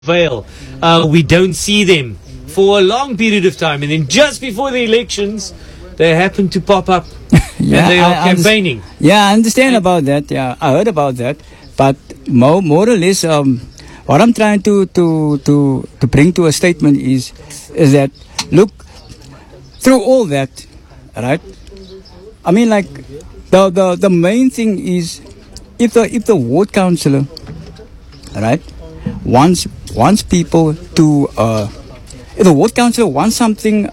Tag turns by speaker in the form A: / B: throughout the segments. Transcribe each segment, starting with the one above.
A: Vale. We don't see them for a long period of time, and then just before the elections, they happen to pop up and they are campaigning.
B: I understand about that. Yeah, I heard about that. But more or less, what I'm trying to bring to a statement is that, look, through all that, right? I mean, like, the main thing is if the ward councillor, right, wants people to if the ward councillor wants something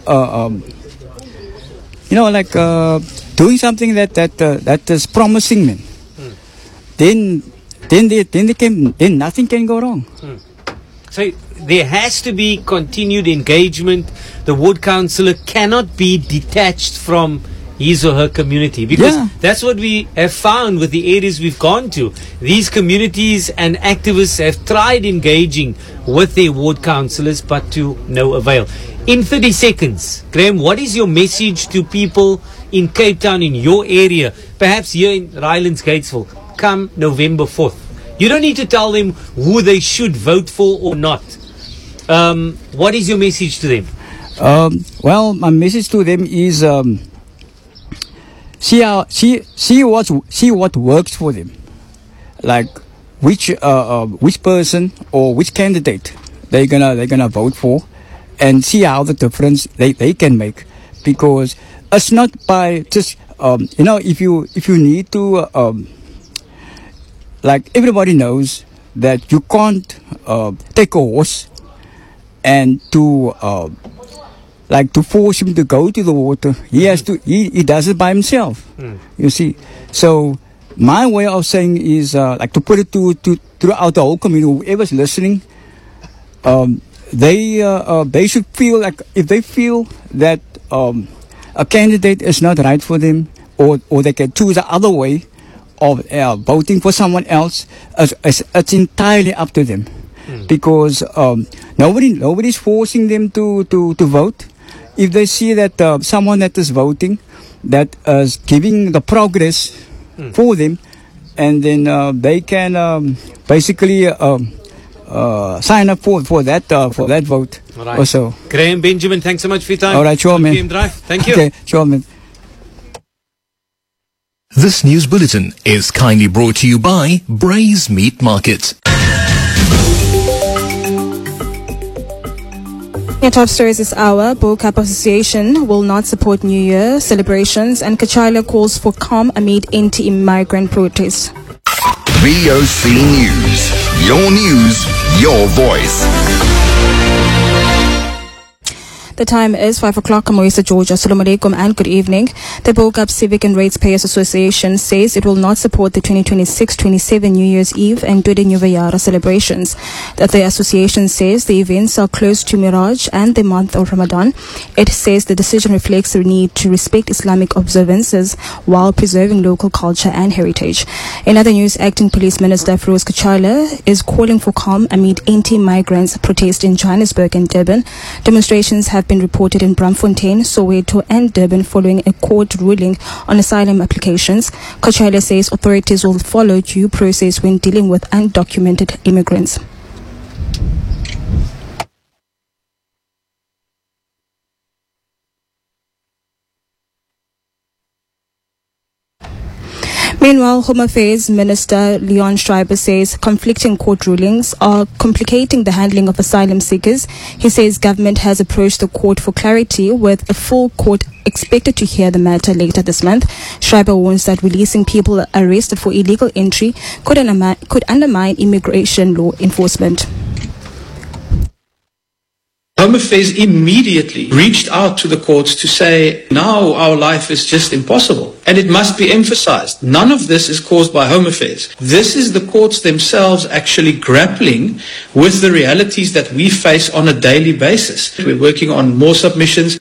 B: doing something that is promising, man, then nothing can go wrong.
A: So there has to be continued engagement. The ward councillor cannot be detached from his or her community, because that's what we have found with the areas we've gone to. These communities and activists have tried engaging with their ward councillors, but to no avail. In 30 seconds, Graham, what is your message to people in Cape Town, in your area, perhaps here in Rylands Gatesville, come November 4th? You don't need to tell them who they should vote for or not. What is your message to them?
B: Well, my message to them is see what works for them, like which person or which candidate they're gonna vote for, and see how the difference they can make. Because it's not by just if you need to like, everybody knows that you can't take a horse and to force him to go to the water. He has to. He does it by himself. You see. So my way of saying is like to put it to throughout the whole community. Whoever's listening, they should feel like, if they feel that a candidate is not right for them, or they can choose the other way of voting for someone else. It's entirely up to them, because nobody's forcing them to vote. If they see that someone that is voting, that is giving the progress for them, and then they can basically sign up for that vote.
A: All right.
B: Also,
A: Graham Benjamin, thanks so much for your time.
B: All right, sure, man.
A: PM Drive. Thank you.
B: Okay, sure, man.
C: This news bulletin is kindly brought to you by Braze Meat Market.
D: Your top stories this hour: Bo-Kaap Association will not support New Year celebrations, and Kachila calls for calm amid anti-immigrant protests.
E: VOC News. Your news, your voice.
D: The time is 5 o'clock. I'm Moisa Georgia. Assalamu alaikum and good evening. The Bo-Kaap Civic and Ratepayers Association says it will not support the 2026-27 New Year's Eve and Dude Nuwe Jare celebrations. That the association says the events are close to Miraj and the month of Ramadan. It says the decision reflects the need to respect Islamic observances while preserving local culture and heritage. In other news, Acting Police Minister Feroz Kachila is calling for calm amid anti-migrants protest in Johannesburg and Durban. Demonstrations have been reported in Braamfontein, Soweto and Durban following a court ruling on asylum applications. Kachila says authorities will follow due process when dealing with undocumented immigrants. Meanwhile, Home Affairs Minister Leon Schreiber says conflicting court rulings are complicating the handling of asylum seekers. He says government has approached the court for clarity, with a full court expected to hear the matter later this month. Schreiber warns that releasing people arrested for illegal entry could undermine immigration law enforcement.
F: Home Affairs immediately reached out to the courts to say, now our life is just impossible. And it must be emphasized, none of this is caused by Home Affairs. This is the courts themselves actually grappling with the realities that we face on a daily basis. We're working on more submissions.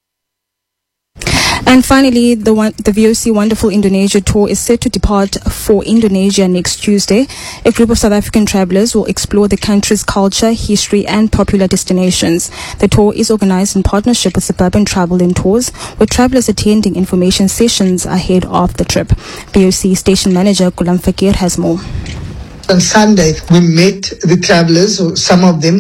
D: And finally, the VOC Wonderful Indonesia tour is set to depart for Indonesia next Tuesday. A group of South African travelers will explore the country's culture, history and popular destinations. The tour is organized in partnership with Suburban Travel and Tours, with travelers attending information sessions ahead of the trip. VOC Station Manager Gulam Fakir has more.
G: On Sunday, we met the travelers, or some of them,